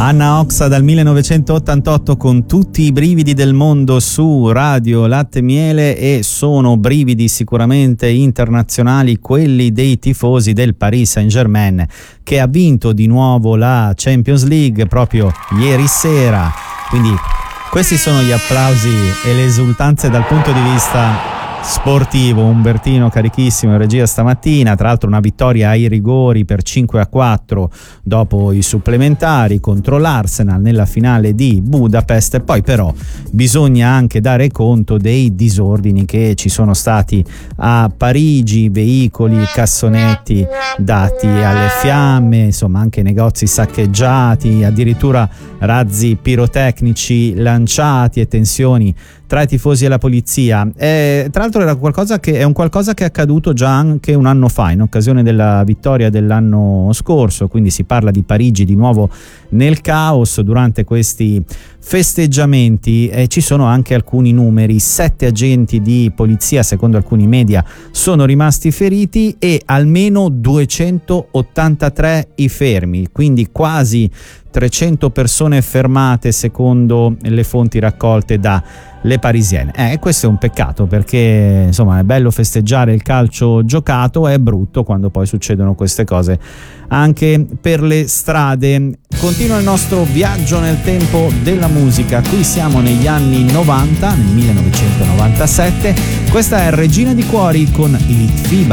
Anna Oxa dal 1988 con tutti i brividi del mondo su Radio Latte e Miele, e sono brividi sicuramente internazionali quelli dei tifosi del Paris Saint-Germain, che ha vinto di nuovo la Champions League proprio ieri sera. Quindi questi sono gli applausi e le esultanze dal punto di vista sportivo. Umbertino carichissimo in regia stamattina, tra l'altro una vittoria ai rigori per 5-4 dopo i supplementari contro l'Arsenal nella finale di Budapest. E poi però bisogna anche dare conto dei disordini che ci sono stati a Parigi, veicoli, cassonetti dati alle fiamme, insomma anche negozi saccheggiati, addirittura razzi pirotecnici lanciati e tensioni tra i tifosi e la polizia. Tra l'altro era qualcosa che è accaduto già anche un anno fa in occasione della vittoria dell'anno scorso, quindi si parla di Parigi di nuovo nel caos durante questi festeggiamenti. Ci sono anche alcuni numeri: 7 agenti di polizia secondo alcuni media sono rimasti feriti e almeno 283 i fermi, quindi quasi 300 persone fermate secondo le fonti raccolte da Le Parisienne. Questo è un peccato, perché insomma è bello festeggiare il calcio giocato, è brutto quando poi succedono queste cose anche per le strade. Continua il nostro viaggio nel tempo della musica. Qui siamo negli anni 90, nel 1997. Questa è Regina di Cuori con Litfiba.